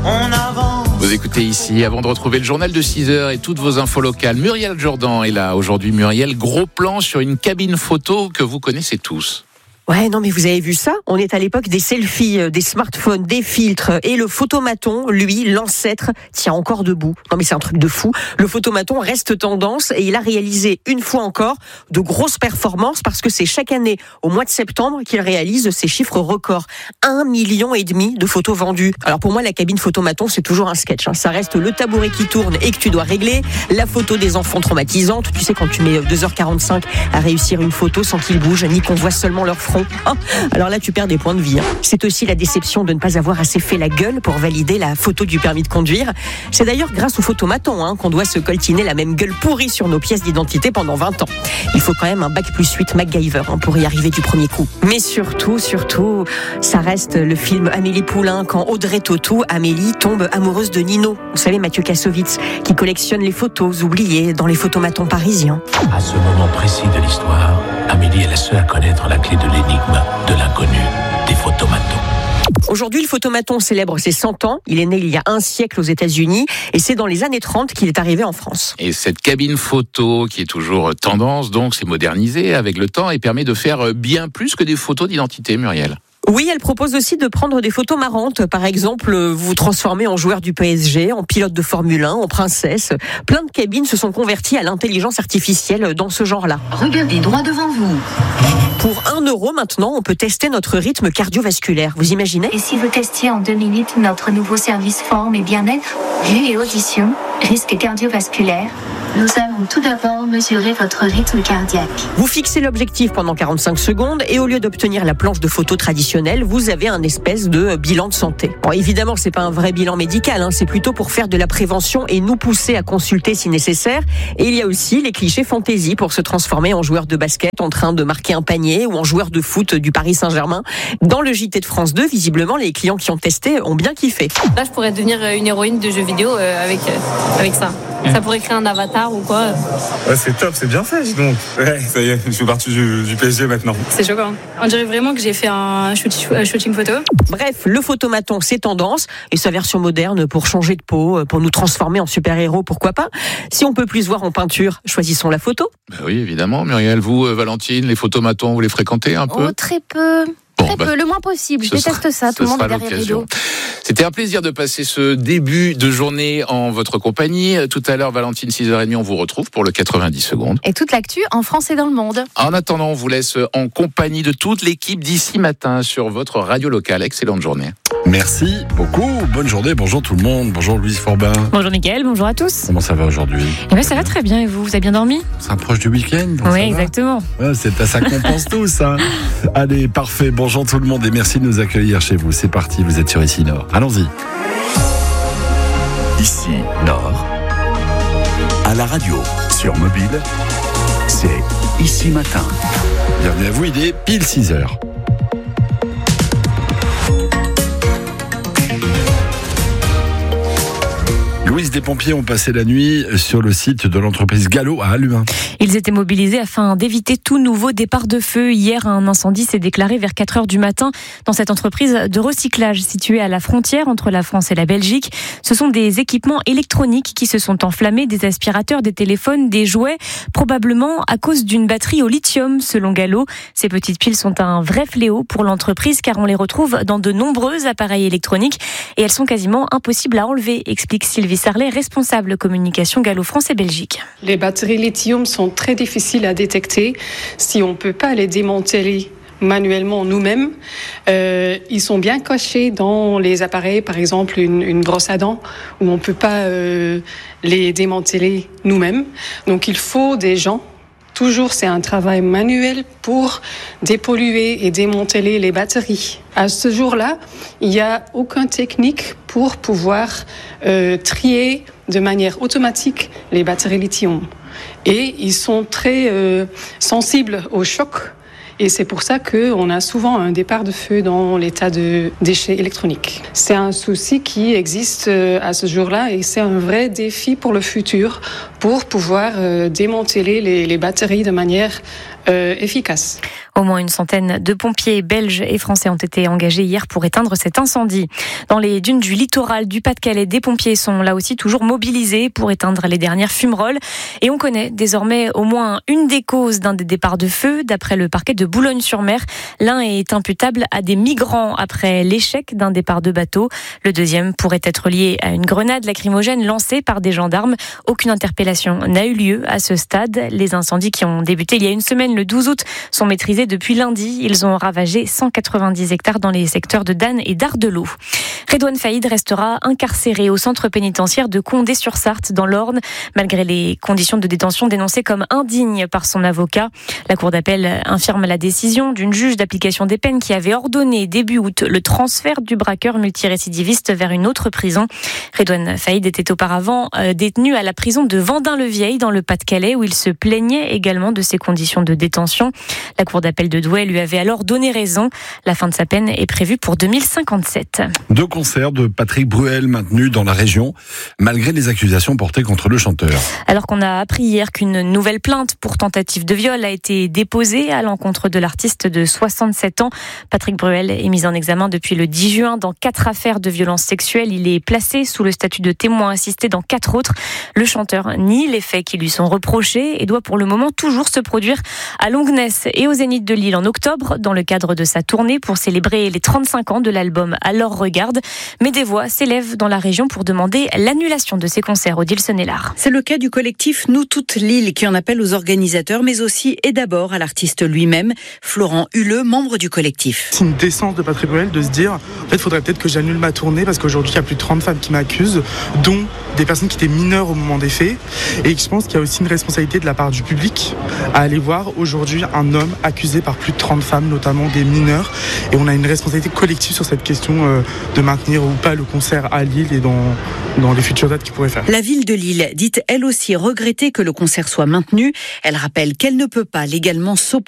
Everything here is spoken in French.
on avance. Vous écoutez ici, avant de retrouver le journal de 6h et toutes vos infos locales, Muriel Jourdan est là. Aujourd'hui, Muriel, gros plan sur une cabine photo que vous connaissez tous. Ouais, non, mais vous avez vu ça ? On est à l'époque des selfies, des smartphones, des filtres. Et le photomaton, lui, l'ancêtre, tient encore debout. Non, mais c'est un truc de fou. Le photomaton reste tendance et il a réalisé une fois encore de grosses performances parce que c'est chaque année, au mois de septembre, qu'il réalise ses chiffres records. 1,5 million de photos vendues. Alors pour moi, la cabine photomaton, c'est toujours un sketch. Ça reste le tabouret qui tourne et que tu dois régler. La photo des enfants traumatisante. Tu sais, quand tu mets 2h45 à réussir une photo sans qu'ils bougent, ni qu'on voit seulement leur front. Alors là, tu perds des points de vie. C'est aussi la déception de ne pas avoir assez fait la gueule pour valider la photo du permis de conduire. C'est d'ailleurs grâce au photomaton qu'on doit se coltiner la même gueule pourrie sur nos pièces d'identité pendant 20 ans. Il faut quand même un bac+8 MacGyver pour y arriver du premier coup. Mais surtout, ça reste le film Amélie Poulain quand Audrey Tautou, Amélie, tombe amoureuse de Nino. Vous savez, Mathieu Kassovitz, qui collectionne les photos oubliées dans les photomatons parisiens. À ce moment précis de l'histoire, Amélie est la seule à connaître la clé de l'énigme de l'inconnu des photomatons. Aujourd'hui, le photomaton célèbre ses 100 ans. Il est né il y a un siècle aux États-Unis et c'est dans les années 30 qu'il est arrivé en France. Et cette cabine photo qui est toujours tendance, donc c'est modernisé avec le temps et permet de faire bien plus que des photos d'identité, Muriel. Oui, elle propose aussi de prendre des photos marrantes. Par exemple, vous vous transformez en joueur du PSG, en pilote de Formule 1, en princesse. Plein de cabines se sont converties à l'intelligence artificielle dans ce genre-là. Regardez droit devant vous. Pour 1 euro maintenant, on peut tester notre rythme cardiovasculaire. Vous imaginez ? Et si vous testiez en 2 minutes notre nouveau service forme et bien-être, vue et audition, risque cardiovasculaire. Nous allons tout d'abord mesurer votre rythme cardiaque. Vous fixez l'objectif pendant 45 secondes et au lieu d'obtenir la planche de photo traditionnelle, vous avez un espèce de bilan de santé. Bon, évidemment, c'est pas un vrai bilan médical, c'est plutôt pour faire de la prévention et nous pousser à consulter si nécessaire. Et il y a aussi les clichés fantaisie pour se transformer en joueur de basket en train de marquer un panier ou en joueur de foot du Paris Saint-Germain. Dans le JT de France 2, visiblement, les clients qui ont testé ont bien kiffé. Là, je pourrais devenir une héroïne de jeux vidéo avec ça. Ça pourrait créer un avatar ou quoi. Ouais, c'est top, c'est bien fait, dis donc. Ouais, ça y est, je fais partie du PSG maintenant. C'est choquant. On dirait vraiment que j'ai fait un shooting photo. Bref, le photomaton, c'est tendance. Et sa version moderne pour changer de peau, pour nous transformer en super-héros, pourquoi pas. Si on peut plus se voir en peinture, choisissons la photo. Ben oui, évidemment, Muriel. Vous, Valentine, les photomatons, vous les fréquentez un peu ? Très peu. Très peu, le moins possible. Je déteste ça, tout le monde est derrière les rideaux. C'était un plaisir de passer ce début de journée en votre compagnie. Tout à l'heure, Valentine, 6h30, on vous retrouve pour le 90 secondes. Et toute l'actu en France et dans le monde. En attendant, on vous laisse en compagnie de toute l'équipe d'ici matin sur votre radio locale. Excellente journée. Merci beaucoup. Bonne journée. Bonjour tout le monde. Bonjour Louise Forbin. Bonjour Mickaël. Bonjour à tous. Comment ça va aujourd'hui ? Ça va très bien. Et vous avez bien dormi ? C'est proche du week-end. Oui, exactement. Ouais, ça compense tout ça. Allez, parfait. Bonjour tout le monde et merci de nous accueillir chez vous. C'est parti. Vous êtes sur Ici Nord. Allons-y. Ici Nord. À la radio, sur mobile, c'est Ici Matin. Bienvenue à vous. Il est pile 6h. Louise, des pompiers ont passé la nuit sur le site de l'entreprise Gallo à Halluin. Ils étaient mobilisés afin d'éviter tout nouveau départ de feu. Hier, un incendie s'est déclaré vers 4h du matin dans cette entreprise de recyclage située à la frontière entre la France et la Belgique. Ce sont des équipements électroniques qui se sont enflammés, des aspirateurs, des téléphones, des jouets, probablement à cause d'une batterie au lithium, selon Gallo. Ces petites piles sont un vrai fléau pour l'entreprise car on les retrouve dans de nombreux appareils électroniques et elles sont quasiment impossibles à enlever, explique Sylvie Sarlet, responsable communication Gallo France et Belgique. Les batteries lithium sont très difficiles à détecter si on ne peut pas les démanteler manuellement nous-mêmes. Ils sont bien cachés dans les appareils, par exemple une brosse à dents, où on ne peut pas les démanteler nous-mêmes. Donc il faut des gens. Toujours, c'est un travail manuel pour dépolluer et démanteler les batteries. À ce jour-là, il n'y a aucune technique pour pouvoir trier de manière automatique les batteries lithium. Et ils sont très sensibles au choc Et c'est pour ça qu'on a souvent un départ de feu dans l'état de déchets électroniques. C'est un souci qui existe à ce jour-là et c'est un vrai défi pour le futur pour pouvoir démanteler les batteries de manière efficace. Au moins une centaine de pompiers belges et français ont été engagés hier pour éteindre cet incendie. Dans les dunes du littoral du Pas-de-Calais, des pompiers sont là aussi toujours mobilisés pour éteindre les dernières fumerolles. Et on connaît désormais au moins une des causes d'un des départs de feu. D'après le parquet de Boulogne-sur-Mer, l'un est imputable à des migrants après l'échec d'un départ de bateau. Le deuxième pourrait être lié à une grenade lacrymogène lancée par des gendarmes. Aucune interpellation n'a eu lieu à ce stade. Les incendies qui ont débuté il y a une semaine, le 12 août, sont maîtrisés depuis lundi. Ils ont ravagé 190 hectares dans les secteurs de Danne et d'Ardelot. Redouane Faïd restera incarcéré au centre pénitentiaire de Condé-sur-Sarthe dans l'Orne, malgré les conditions de détention dénoncées comme indignes par son avocat. La cour d'appel infirme la décision d'une juge d'application des peines qui avait ordonné début août le transfert du braqueur multirécidiviste vers une autre prison. Redouane Faïd était auparavant détenu à la prison de Vendin-le-Vieil dans le Pas-de-Calais où il se plaignait également de ses conditions de détention. La cour d'appel de Douai lui avait alors donné raison. La fin de sa peine est prévue pour 2057. 2 concerts de Patrick Bruel maintenus dans la région, malgré les accusations portées contre le chanteur. Alors qu'on a appris hier qu'une nouvelle plainte pour tentative de viol a été déposée à l'encontre de l'artiste de 67 ans. Patrick Bruel est mis en examen depuis le 10 juin dans 4 affaires de violences sexuelles. Il est placé sous le statut de témoin assisté dans 4 autres. Le chanteur nie les faits qui lui sont reprochés et doit pour le moment toujours se produire à Longuenesse et au Zénith de Lille en octobre dans le cadre de sa tournée pour célébrer les 35 ans de l'album Alors Regarde. Mais des voix s'élèvent dans la région pour demander l'annulation de ces concerts. Odile Sonnellard. C'est le cas du collectif Nous Toutes Lille qui en appelle aux organisateurs mais aussi et d'abord à l'artiste lui-même, Florent Huleux, membre du collectif. C'est une décence de Patrick Bruel de se dire en fait il faudrait peut-être que j'annule ma tournée parce qu'aujourd'hui il y a plus de 30 femmes qui m'accusent, dont des personnes qui étaient mineures au moment des faits, et je pense qu'il y a aussi une responsabilité de la part du public à aller voir aujourd'hui un homme accusé par plus de 30 femmes, notamment des mineurs, et on a une responsabilité collective sur cette question de maintenir ou pas le concert à Lille et dans les futures dates qu'il pourrait faire. La ville de Lille dit elle aussi regretter que le concert soit maintenu. Elle rappelle qu'elle ne peut pas légalement s'opposer